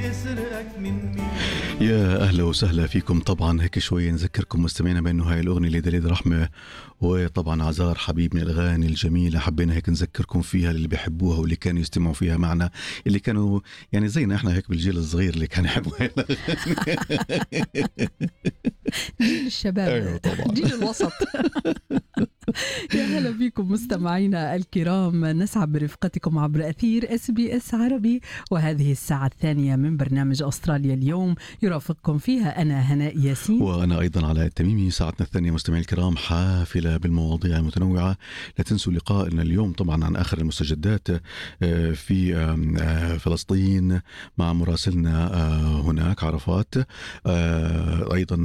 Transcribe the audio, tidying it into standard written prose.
يسرقك مني. يا أهلا وسهلا فيكم. طبعا هيك شوي نذكركم مستمعينا بأنه هاي الأغنية لدليل رحمة وطبعا عزار حبيب من الأغاني الجميلة، حبينا هيك نذكركم فيها اللي بيحبوها واللي كانوا يستمعوا فيها معنا، اللي كانوا يعني زينا احنا هيك بالجيل الصغير اللي كان يحبوا هاي الأغاني. جيل الشباب. أيوة طبعا. جيل الوسط. يا هلا بكم مستمعينا الكرام، نسعد برفقتكم عبر أثير SBS عربي، وهذه الساعة الثانية من برنامج أستراليا اليوم، يرافقكم فيها أنا هناء ياسين وأنا أيضا علاء التميمي. ساعتنا الثانية مستمعي الكرام حافلة بالمواضيع المتنوعة. لا تنسوا لقائنا اليوم طبعا عن آخر المستجدات في فلسطين مع مراسلنا هناك عرفات، أيضا